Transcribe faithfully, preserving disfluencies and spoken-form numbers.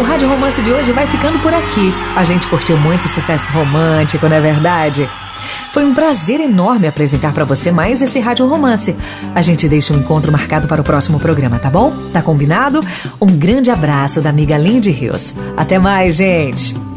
O Rádio Romance de hoje vai ficando por aqui. A gente curtiu muito sucesso romântico, não é verdade? Foi um prazer enorme apresentar para você mais esse Rádio Romance. A gente deixa um encontro marcado para o próximo programa, tá bom? Tá combinado? Um grande abraço da amiga Lindy Rios. Até mais, gente!